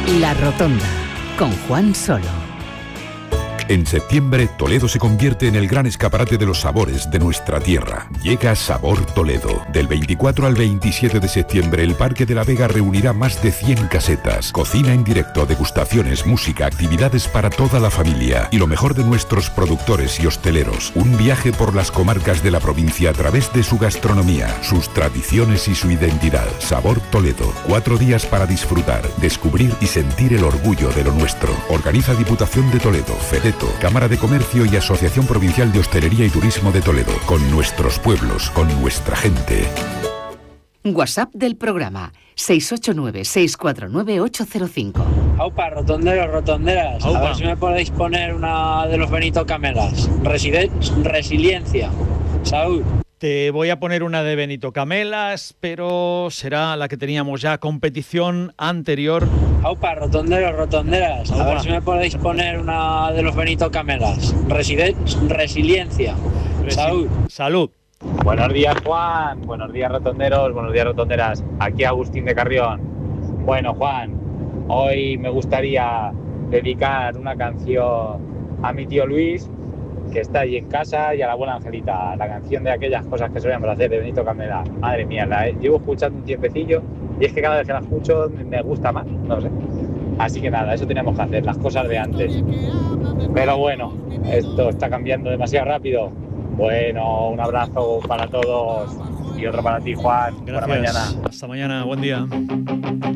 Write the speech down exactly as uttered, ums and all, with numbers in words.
La Rotonda, con Juan Solo. En septiembre, Toledo se convierte en el gran escaparate de los sabores de nuestra tierra. Llega Sabor Toledo. Del veinticuatro al veintisiete de septiembre, el Parque de la Vega reunirá más de cien casetas. Cocina en directo, degustaciones, música, actividades para toda la familia. Y lo mejor de nuestros productores y hosteleros. Un viaje por las comarcas de la provincia a través de su gastronomía, sus tradiciones y su identidad. Sabor Toledo. Cuatro días para disfrutar, descubrir y sentir el orgullo de lo nuestro. Organiza Diputación de Toledo, Fedeto, Cámara de Comercio y Asociación Provincial de Hostelería y Turismo de Toledo. Con nuestros pueblos, con nuestra gente. WhatsApp del programa seis ocho nueve, seis cuatro nueve, ocho cero cinco. Aupa, rotonderos, rotonderas. Aupa. A ver si me podéis poner una de los Benito Camelas. Residen- Resiliencia. Salud. Te voy a poner una de Benito Camelas, pero será la que teníamos ya, competición anterior. Aupa, rotonderos, rotonderas. Aupa. A ver si me podéis poner una de los Benito Camelas. Residen- Resiliencia. Resi- Salud. Salud. Buenos días, Juan. Buenos días, rotonderos. Buenos días, rotonderas. Aquí Agustín de Carrión. Bueno, Juan, hoy me gustaría dedicar una canción a mi tío Luis, que está allí en casa, y a la abuela Angelita, la canción de aquellas cosas que solíamos hacer de Benito Camela. Madre mía, la eh, llevo escuchando un tiempecillo y es que cada vez que la escucho me gusta más, no sé. Así que nada, eso tenemos que hacer, las cosas de antes. Pero bueno, esto está cambiando demasiado rápido. Bueno, un abrazo para todos y otro para ti, Juan. Gracias. Buena mañana. Hasta mañana, buen día.